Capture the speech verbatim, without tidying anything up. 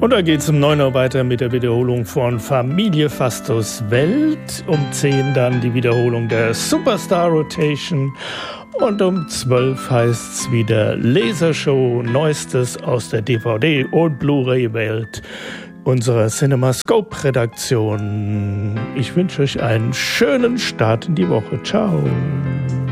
Und da geht es um neun Uhr weiter mit der Wiederholung von Familie Fastos Welt. Um zehn dann die Wiederholung der Superstar Rotation. Und um zwölf heißt es wieder Lasershow, Neuestes aus der D V D- und Blu-ray-Welt unserer CinemaScope-Redaktion. Ich wünsche euch einen schönen Start in die Woche. Ciao.